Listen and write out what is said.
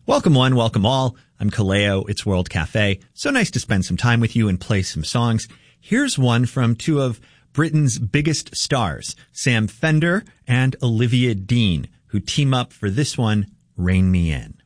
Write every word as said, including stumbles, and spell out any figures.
Welcome one, welcome all. I'm Kaleo. It's World Cafe. So nice to spend some time with you and play some songs. Here's one from two of Britain's biggest stars, Sam Fender and Olivia Dean, who team up for this one, Rein Me In.